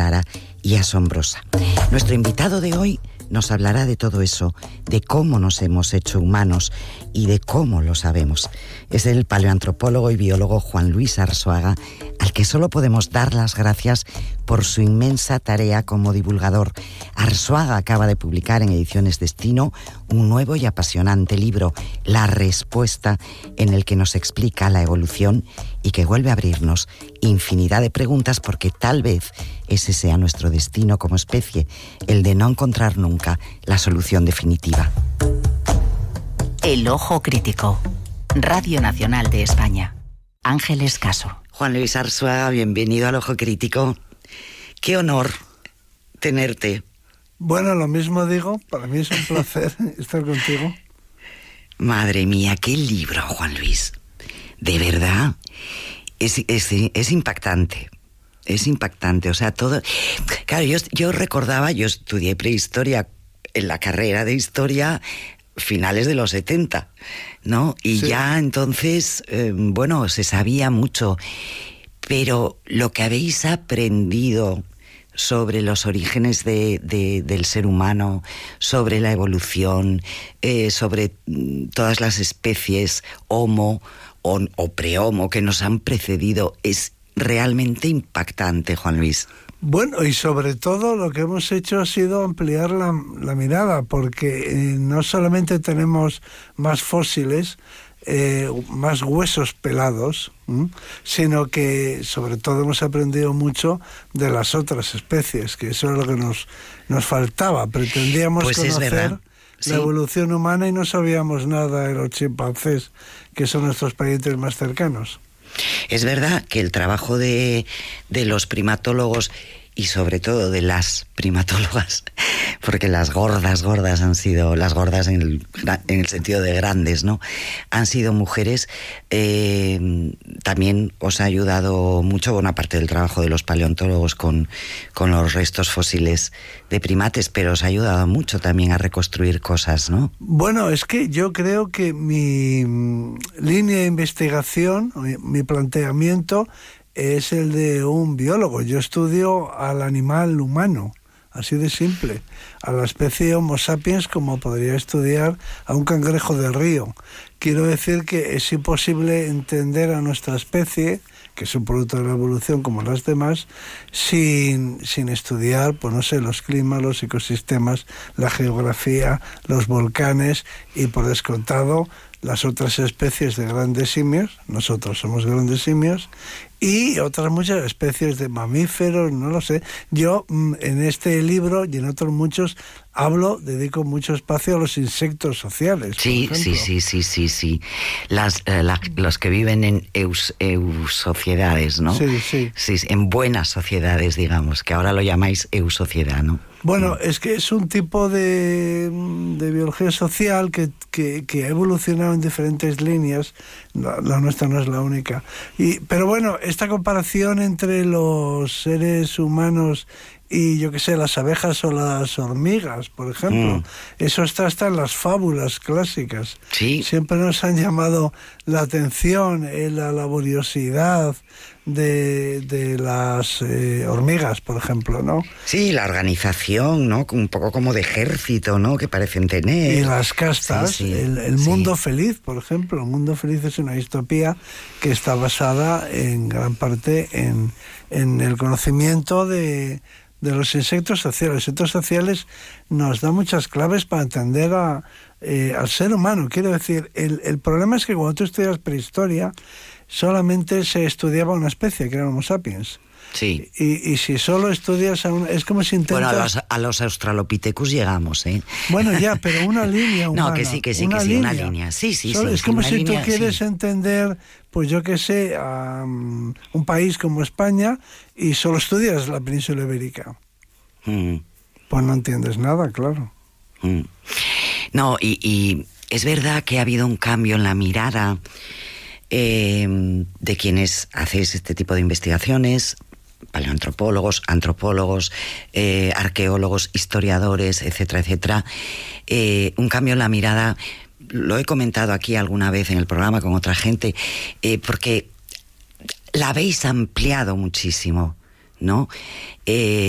clara y asombrosa. Nuestro invitado de hoy nos hablará de todo eso, de cómo nos hemos hecho humanos y de cómo lo sabemos. Es el paleoantropólogo y biólogo Juan Luis Arzuaga, al que solo podemos dar las gracias por su inmensa tarea como divulgador. Arzuaga acaba de publicar en Ediciones Destino un nuevo y apasionante libro, La Respuesta, en el que nos explica la evolución y que vuelve a abrirnos infinidad de preguntas, porque tal vez ese sea nuestro destino como especie, el de no encontrar nunca la solución definitiva. El Ojo Crítico. Radio Nacional de España. Ángeles Caso. Juan Luis Arzuaga, bienvenido al Ojo Crítico. Qué honor tenerte. Bueno, lo mismo digo, para mí es un placer estar contigo. Madre mía, qué libro, Juan Luis. De verdad, es impactante. Es impactante, o sea, todo... Claro, yo recordaba, yo estudié prehistoria en la carrera de historia finales de los 70, ¿no? Y sí, ya entonces, bueno, se sabía mucho, pero lo que habéis aprendido sobre los orígenes del ser humano, sobre la evolución, sobre todas las especies Homo o pre-Homo que nos han precedido, es realmente impactante, Juan Luis. Bueno, y sobre todo lo que hemos hecho ha sido ampliar la mirada, porque no solamente tenemos más fósiles, más huesos pelados, sino que sobre todo hemos aprendido mucho de las otras especies, que eso es lo que nos faltaba. Pretendíamos conocer la evolución humana y no sabíamos nada de los chimpancés, que son nuestros parientes más cercanos. Es verdad que el trabajo de los primatólogos y sobre todo de las primatólogas, porque las gordas han sido, las gordas en el sentido de grandes, ¿no? Han sido mujeres. También os ha ayudado mucho, buena parte del trabajo de los paleontólogos con los restos fósiles de primates, pero os ha ayudado mucho también a reconstruir cosas, ¿no? Bueno, es que yo creo que mi línea de investigación, mi planteamiento, es el de un biólogo. Yo estudio al animal humano, así de simple, a la especie Homo sapiens, como podría estudiar a un cangrejo de río. Quiero decir que es imposible entender a nuestra especie, que es un producto de la evolución como las demás, sin estudiar, pues no sé, los climas, los ecosistemas, la geografía, los volcanes y, por descontado, las otras especies de grandes simios. Nosotros somos grandes simios, y otras muchas especies de mamíferos, no lo sé. Yo en este libro y en otros muchos dedico mucho espacio a los insectos sociales. Sí. Los que viven en eusociedades, ¿no? Sí, en buenas sociedades, digamos, que ahora lo llamáis eusociedad, ¿no? Bueno, es que es un tipo de biología social que ha evolucionado en diferentes líneas. La nuestra no es la única. Pero bueno, esta comparación entre los seres humanos y, yo qué sé, las abejas o las hormigas, por ejemplo, eso está hasta en las fábulas clásicas. Sí. Siempre nos han llamado la atención, la laboriosidad de las hormigas, por ejemplo, ¿no? Sí, la organización, ¿no? Un poco como de ejército, ¿no? Que parecen tener. Y las castas, el mundo feliz, por ejemplo. El mundo feliz es una distopía que está basada en gran parte en el conocimiento de los insectos sociales. Los insectos sociales nos dan muchas claves para entender al ser humano. Quiero decir, el problema es que cuando tú estudias prehistoria, solamente se estudiaba una especie, que era Homo sapiens. Sí. Y si solo estudias es como si intentas... Bueno, a los Australopithecus llegamos, ¿eh? Bueno, ya, pero una línea humana. No, que sí, una línea. Sí. Es como si tú quieres entender, pues yo qué sé, un país como España y solo estudias la península ibérica. Pues no entiendes nada, claro. No, y es verdad que ha habido un cambio en la mirada de quienes hacéis este tipo de investigaciones, paleoantropólogos, antropólogos, arqueólogos, historiadores, etcétera, un cambio en la mirada. Lo he comentado aquí alguna vez en el programa con otra gente, porque la habéis ampliado muchísimo, ¿no?